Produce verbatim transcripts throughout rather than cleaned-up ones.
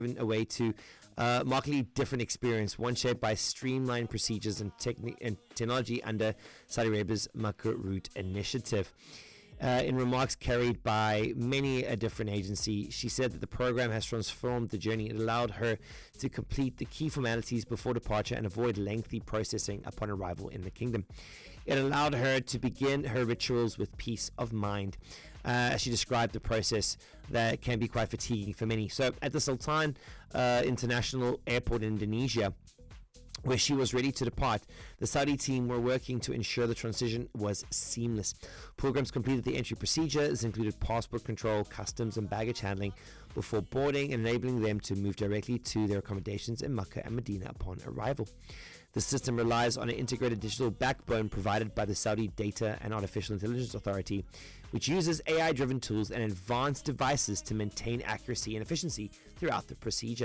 away to uh, markedly different experience, one shaped by streamlined procedures and, techni- and technology under Saudi Arabia's Makkah Route Initiative. Uh, in remarks carried by many a different agency, she said that the program has transformed the journey. It allowed her to complete the key formalities before departure and avoid lengthy processing upon arrival in the kingdom. It allowed her to begin her rituals with peace of mind. Uh, she described the process that can be quite fatiguing for many. So at the Sultan uh, International Airport in Indonesia, where she was ready to depart, the Saudi team were working to ensure the transition was seamless. Pilgrims completed the entry procedures, included passport control, customs and baggage handling before boarding, enabling them to move directly to their accommodations in Makkah and Medina upon arrival. The system relies on an integrated digital backbone provided by the Saudi Data and Artificial Intelligence Authority, which uses A I-driven tools and advanced devices to maintain accuracy and efficiency throughout the procedure.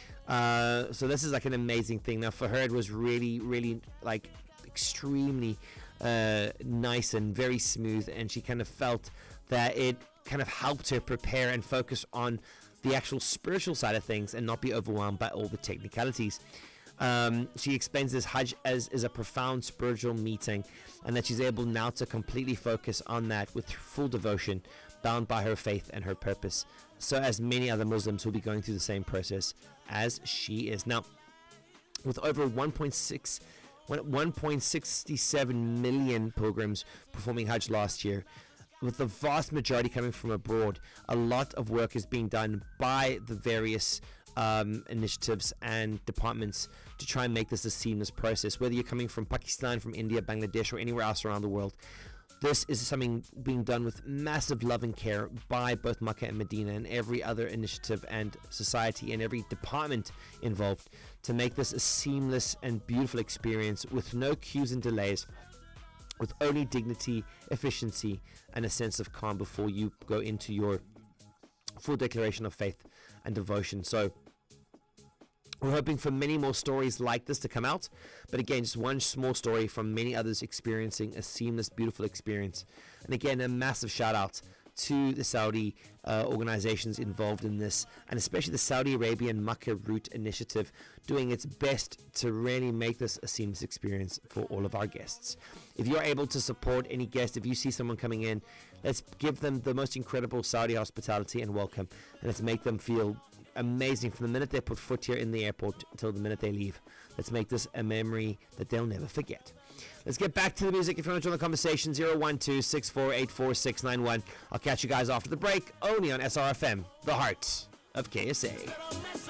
Uh, so this is like an amazing thing. Now for her, it was really, really like extremely uh, nice and very smooth, and she kind of felt that it kind of helped her prepare and focus on the actual spiritual side of things and not be overwhelmed by all the technicalities. Um, she explains this Hajj as is a profound spiritual meeting, and that she's able now to completely focus on that with full devotion, bound by her faith and her purpose, so as many other Muslims will be going through the same process as she is. Now, with over one point six one point six seven million pilgrims performing Hajj last year, with the vast majority coming from abroad, a lot of work is being done by the various um, initiatives and departments to try and make this a seamless process. Whether you're coming from Pakistan, from India, Bangladesh, or anywhere else around the world, this is something being done with massive love and care by both Makkah and Medina and every other initiative and society and every department involved to make this a seamless and beautiful experience with no queues and delays, with only dignity, efficiency, and a sense of calm before you go into your full declaration of faith and devotion. So we're hoping for many more stories like this to come out, but again, just one small story from many others experiencing a seamless, beautiful experience. And again, a massive shout out to the Saudi uh, organizations involved in this, and especially the Saudi Arabian Makkah Route Initiative, doing its best to really make this a seamless experience for all of our guests. If you're able to support any guest, if you see someone coming in, let's give them the most incredible Saudi hospitality and welcome, and let's make them feel amazing from the minute they put foot here in the airport until the minute they leave. Let's make this a memory that they'll never forget. Let's get back to the music. If you want to join the conversation, zero one two, six four eight, four six nine one. I'll catch you guys after the break, only on S R F M, the heart of K S A.